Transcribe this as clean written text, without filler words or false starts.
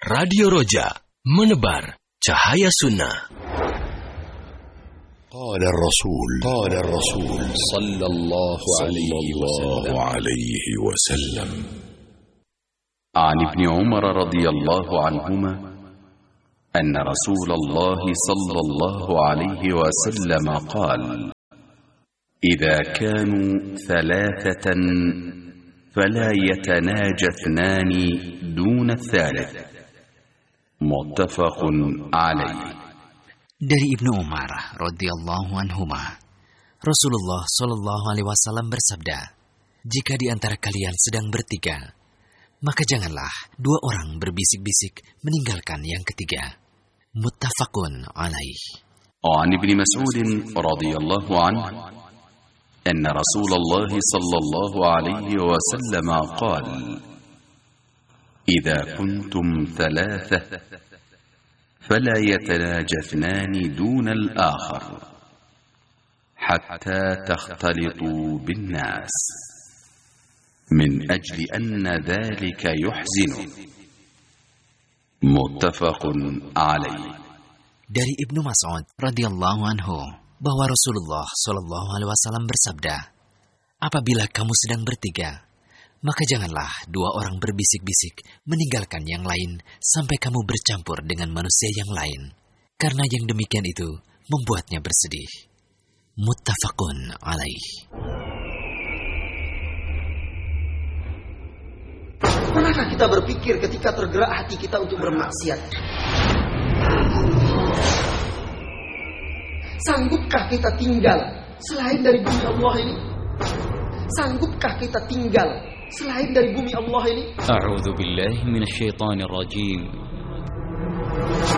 Radio Roja, menebar cahaya sunnah. قال الرسول صلى الله عليه وسلم عن ابن عمر رضي الله عنهما أن رسول الله صلى الله عليه وسلم قال: إذا كانوا ثلاثة فلا يتناجى اثنان دون الثالث. متفق عليه. Dari Ibnu Umar radhiyallahu anhuma, Rasulullah shallallahu alaihi wasallam bersabda, jika di antara kalian sedang bertiga, maka janganlah dua orang berbisik-bisik meninggalkan yang ketiga. Muttafaqun alaih. An Ibnu Mas'ud radhiyallahu anhu anna Rasulullah sallallahu alaihi wasallam qala: "Idza kuntum thalatha فلا يتناجى اثنان دون الآخر حتى تختلطوا بالناس من أجل أن ذلك يحزن." متفق عليه. Dari Ibnu Mas'ud radhiyallahu anhu bahwa Rasulullah shallallahu alaihi wasallam bersabda, apabila kamu sedang bertiga, maka janganlah dua orang berbisik-bisik meninggalkan yang lain sampai kamu bercampur dengan manusia yang lain, karena yang demikian itu membuatnya bersedih. Muttafaqun alaih. Pernahkah kita berpikir ketika tergerak hati kita untuk bermaksiat? Sanggupkah kita tinggal selain dari bumi Allah ini? Sanggupkah kita tinggal selain dari bumi Allah ini? A'udzu billahi minasyaitonir rajim.